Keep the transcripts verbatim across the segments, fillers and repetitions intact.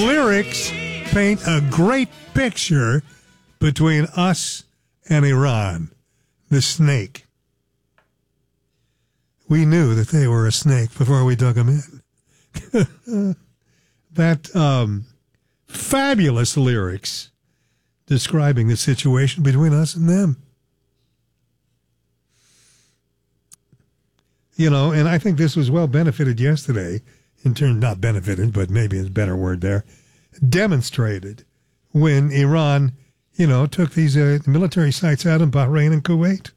Lyrics paint a great picture between us and Iran, the snake. We knew that they were a snake before we dug them in. that um, fabulous lyrics describing the situation between us and them. You know, and I think this was well benefited yesterday, in turn, not benefited, but maybe it's a better word there, demonstrated when Iran, you know, took these uh, military sites out in Bahrain and Kuwait.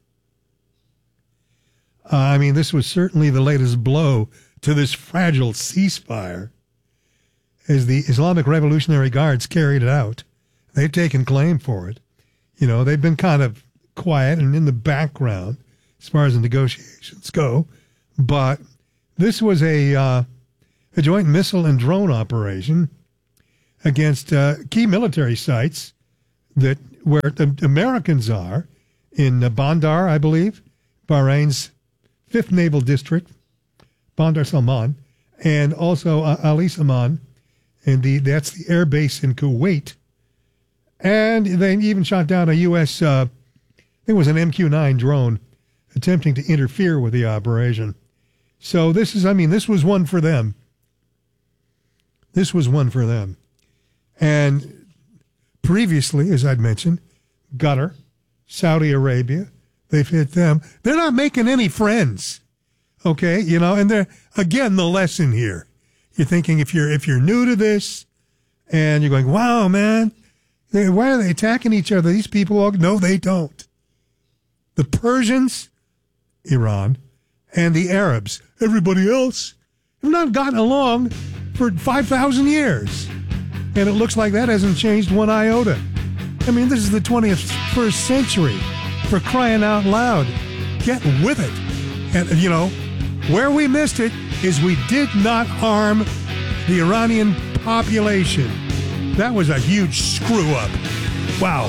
Uh, I mean, this was certainly the latest blow to this fragile ceasefire as the Islamic Revolutionary Guards carried it out. They've taken claim for it. You know, they've been kind of quiet and in the background as far as the negotiations go. But this was a, uh, a joint missile and drone operation against uh, key military sites that where the Americans are in uh, Bandar, I believe, Bahrain's fifth Naval District, Bandar Salman, and also uh, Ali Salman, and the that's the air base in Kuwait. And they even shot down a U S, uh, I think it was an M Q nine drone, attempting to interfere with the operation. So this is, I mean, this was one for them. This was one for them. And previously, as I'd mentioned, Qatar, Saudi Arabia, they've hit them. They're not making any friends. Okay, you know, and they're, again, the lesson here. You're thinking if you're if you're new to this and you're going, wow, man, they, why are they attacking each other? These people all, no, they don't. The Persians, Iran, and the Arabs, everybody else, have not gotten along for five thousand years. And it looks like that hasn't changed one iota. I mean, this is the twenty-first century, for crying out loud. Get with it. And, you know, where we missed it is we did not harm the Iranian population. That was a huge screw up. Wow.